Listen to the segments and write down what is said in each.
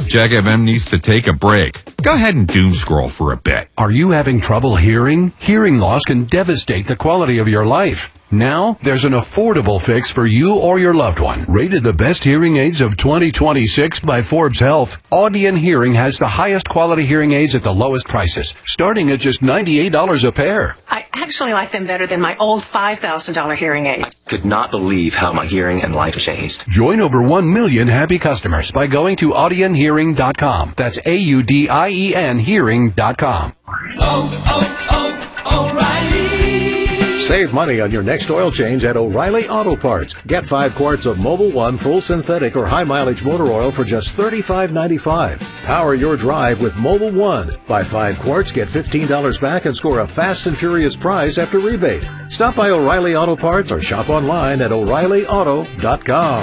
Jack FM needs to take a break. Go ahead and doom scroll for a bit. Are you having trouble hearing? Hearing loss can devastate the quality of your life. Now, there's an affordable fix for you or your loved one. Rated the best hearing aids of 2026 by Forbes Health, Audion Hearing has the highest quality hearing aids at the lowest prices, starting at just $98 a pair. I actually like them better than my old $5,000 hearing aid. I could not believe how my hearing and life changed. Join over 1 million happy customers by going to audionhearing.com. That's AUDIEN hearing.com. O'Reilly. Save money on your next oil change at O'Reilly Auto Parts. Get 5 quarts of Mobil 1 full synthetic or high mileage motor oil for just $35.95. Power your drive with Mobil 1. Buy 5 quarts, get $15 back, and score a fast and furious prize after rebate. Stop by O'Reilly Auto Parts or shop online at O'ReillyAuto.com.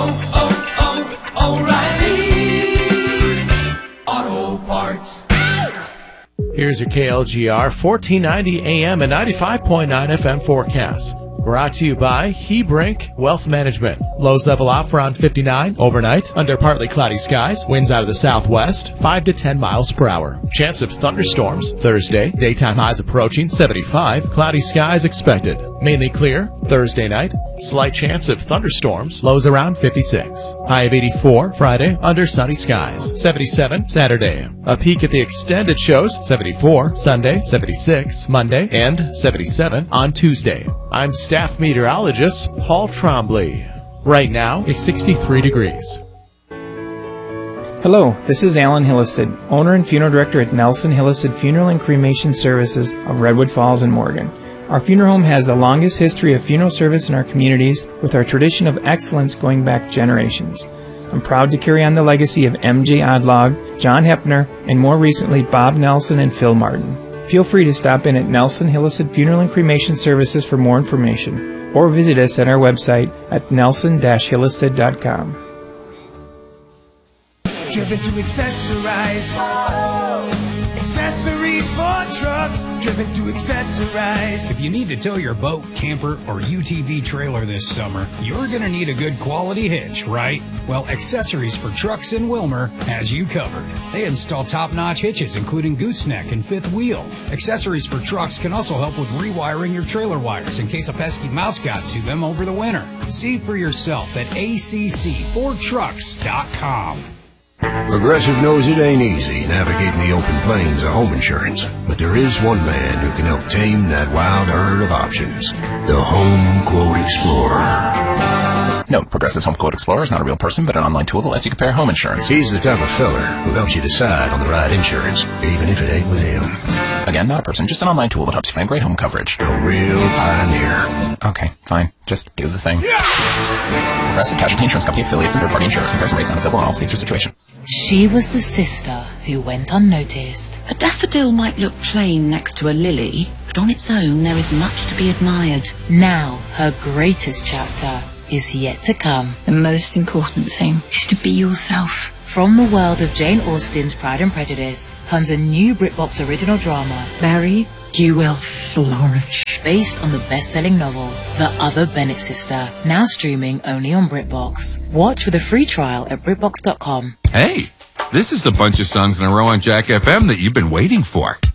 O'Reilly Auto Parts. Here's your KLGR 1490 AM and 95.9 FM forecast. Brought to you by Hebrink Wealth Management. Lows level off around 59 overnight under partly cloudy skies. Winds out of the southwest 5 to 10 miles per hour. Chance of thunderstorms Thursday. Daytime highs approaching 75. Cloudy skies expected. Mainly clear Thursday night. Slight chance of thunderstorms. Lows around 56. High of 84 Friday under sunny skies. 77 Saturday. A peek at the extended shows 74 Sunday, 76 Monday, and 77 on Tuesday. I'm staff meteorologist Paul Trombley. Right now, it's 63 degrees. Hello, this is Alan Hillisted, owner and funeral director at Nelson Hillisted Funeral and Cremation Services of Redwood Falls and Morgan. Our funeral home has the longest history of funeral service in our communities, with our tradition of excellence going back generations. I'm proud to carry on the legacy of M.J. Odlog, John Hepner, and more recently Bob Nelson and Phil Martin. Feel free to stop in at Nelson Hillisted Funeral and Cremation Services for more information, or visit us at our website at nelson-hillisted.com. Driven to accessorize. Accessories for trucks. Driven to accessorize. If you need to tow your boat, camper, or UTV trailer this summer, you're going to need a good quality hitch, right? Well, Accessories for Trucks in Wilmer has you covered. They install top-notch hitches, including gooseneck and fifth wheel. Accessories for Trucks can also help with rewiring your trailer wires in case a pesky mouse got to them over the winter. See for yourself at ACC4Trucks.com. Progressive knows it ain't easy navigating the open plains of home insurance, but there is one man who can help tame that wild herd of options. The Home Quote Explorer. Note, Progressive's Home Quote Explorer is not a real person, but an online tool that lets you compare home insurance. He's the type of feller who helps you decide on the right insurance, even if it ain't with him. Again, not a person, just an online tool that helps you find great home coverage. A real pioneer. Okay, fine. Just do the thing. Progressive Casualty Insurance Company affiliates and third-party insurers. Comparison rates not available in all states or situation. She was the sister who went unnoticed. A daffodil might look plain next to a lily, but on its own there is much to be admired. Now, her greatest chapter is yet to come. The most important thing is to be yourself. From the world of Jane Austen's Pride and Prejudice comes a new BritBox original drama. Mary, you will flourish. Based on the best-selling novel, The Other Bennett Sister, now streaming only on BritBox. Watch with a free trial at BritBox.com. Hey, this is the bunch of songs in a row on Jack FM that you've been waiting for.